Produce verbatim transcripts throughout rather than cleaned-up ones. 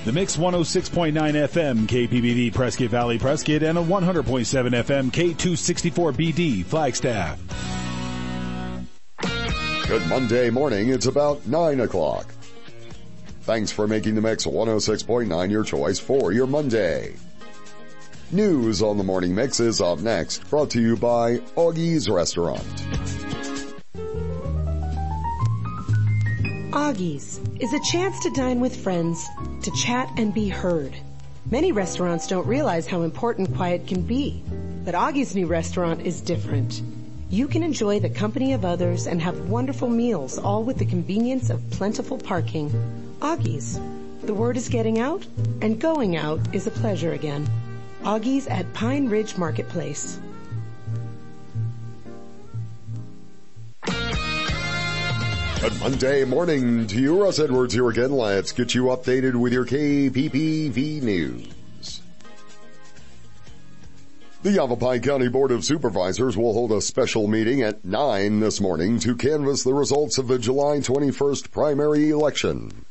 The Mix one oh six point nine F M K P B D Prescott Valley Prescott and a one hundred point seven F M K two sixty-four B D Flagstaff. Good Monday morning. It's about nine o'clock. Thanks for making the Mix one oh six point nine your choice for your Monday. News on the Morning Mix is up next, brought to you by Augie's Restaurant. Augie's is a chance to dine with friends, to chat and be heard. Many restaurants don't realize how important quiet can be, but Augie's new restaurant is different. You can enjoy the company of others and have wonderful meals, all with the convenience of plentiful parking. Augie's. The word is getting out, and going out is a pleasure again. Augie's at Pine Ridge Marketplace. Good Monday morning to you. Russ Edwards here again. Let's get you updated with your K P P V news. The Yavapai County Board of Supervisors will hold a special meeting at nine this morning to canvass the results of the July twenty-first primary election.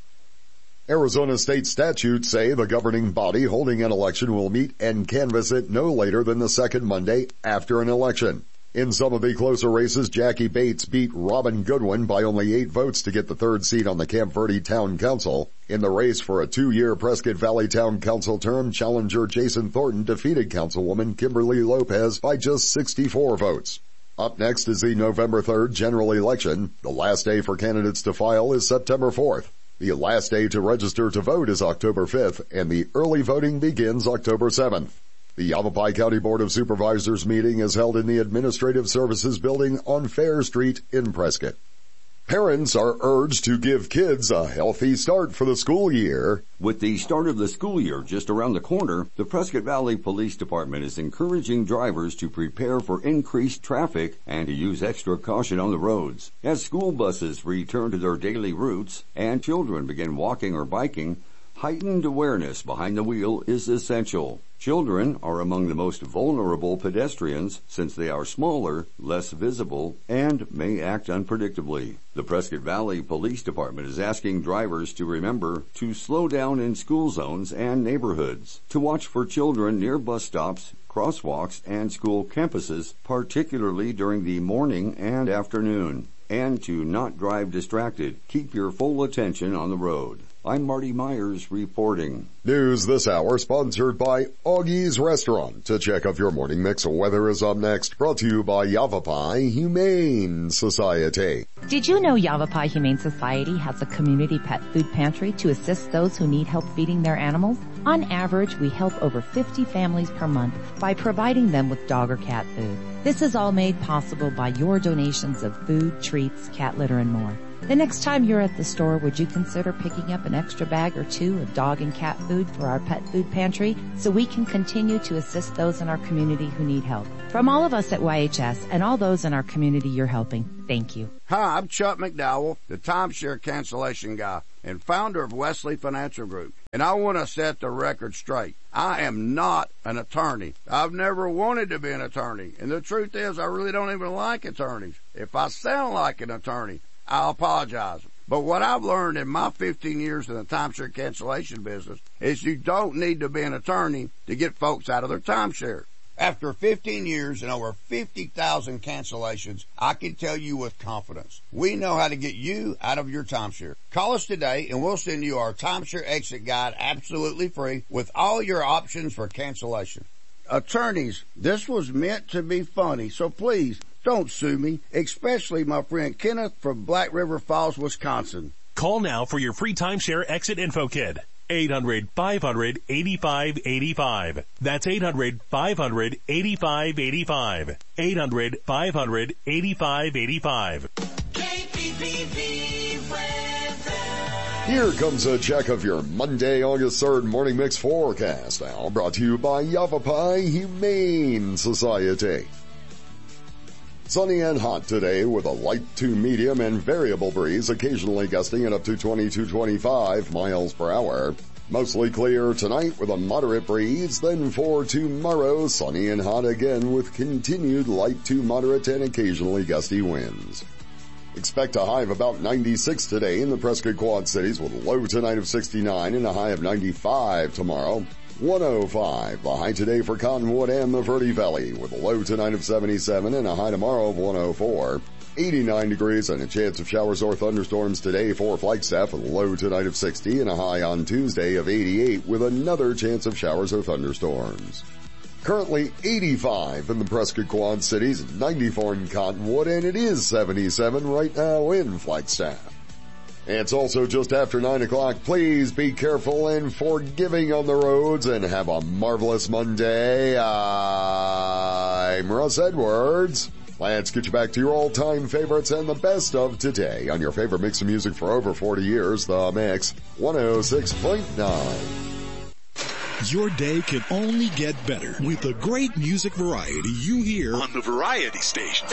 Arizona state statutes say the governing body holding an election will meet and canvass it no later than the second Monday after an election. In some of the closer races, Jackie Bates beat Robin Goodwin by only eight votes to get the third seat on the Camp Verde Town Council. In the race for a two-year Prescott Valley Town Council term, challenger Jason Thornton defeated Councilwoman Kimberly Lopez by just sixty-four votes. Up next is the November third general election. The last day for candidates to file is September fourth. The last day to register to vote is October fifth, and the early voting begins October seventh. The Yavapai County Board of Supervisors meeting is held in the Administrative Services Building on Fair Street in Prescott. Parents are urged to give kids a healthy start for the school year. With the start of the school year just around the corner, the Prescott Valley Police Department is encouraging drivers to prepare for increased traffic and to use extra caution on the roads. As school buses return to their daily routes and children begin walking or biking, heightened awareness behind the wheel is essential. Children are among the most vulnerable pedestrians since they are smaller, less visible, and may act unpredictably. The Prescott Valley Police Department is asking drivers to remember to slow down in school zones and neighborhoods, to watch for children near bus stops, crosswalks, and school campuses, particularly during the morning and afternoon, and to not drive distracted. Keep your full attention on the road. I'm Marty Myers reporting. News this hour sponsored by Augie's Restaurant. To check out your morning mix, weather is up next. Brought to you by Yavapai Humane Society. Did you know Yavapai Humane Society has a community pet food pantry to assist those who need help feeding their animals? On average, we help over fifty families per month by providing them with dog or cat food. This is all made possible by your donations of food, treats, cat litter, and more. The next time you're at the store, would you consider picking up an extra bag or two of dog and cat food for our pet food pantry so we can continue to assist those in our community who need help? From all of us at Y H S and all those in our community you're helping, thank you. Hi, I'm Chuck McDowell, the timeshare cancellation guy and founder of Wesley Financial Group. And I want to set the record straight. I am not an attorney. I've never wanted to be an attorney. And the truth is, I really don't even like attorneys. If I sound like an attorney, I apologize. But what I've learned in my fifteen years in the timeshare cancellation business is you don't need to be an attorney to get folks out of their timeshare. After fifteen years and over fifty thousand cancellations, I can tell you with confidence, we know how to get you out of your timeshare. Call us today and we'll send you our timeshare exit guide absolutely free with all your options for cancellation. Attorneys, this was meant to be funny, so please don't sue me, especially my friend Kenneth from Black River Falls, Wisconsin. Call now for your free timeshare exit info kit. eight hundred, five hundred, eighty-five eighty-five. That's eight hundred, five hundred, eighty-five eighty-five. eight hundred, five hundred, eighty-five eighty-five. K P P V weather. Here comes a check of your Monday, August third morning mix forecast. Now brought to you by Yavapai Humane Society. Sunny and hot today with a light to medium and variable breeze, occasionally gusting at up to twenty-two to twenty-five miles per hour. Mostly clear tonight with a moderate breeze, then for tomorrow, sunny and hot again with continued light to moderate and occasionally gusty winds. Expect a high of about ninety-six today in the Prescott Quad Cities with a low tonight of sixty-nine and a high of ninety-five tomorrow. one oh five, the high today for Cottonwood and the Verde Valley with a low tonight of seventy-seven and a high tomorrow of one oh four. eighty-nine degrees and a chance of showers or thunderstorms today for Flagstaff with a low tonight of sixty and a high on Tuesday of eighty-eight with another chance of showers or thunderstorms. Currently eighty-five in the Prescott Quad Cities, ninety-four in Cottonwood, and it is seventy-seven right now in Flagstaff. It's also just after nine o'clock. Please be careful and forgiving on the roads and have a marvelous Monday. I'm Russ Edwards. Let's get you back to your all-time favorites and the best of today on your favorite mix of music for over forty years, The Mix, one oh six point nine. Your day can only get better with the great music variety you hear on the Variety Station.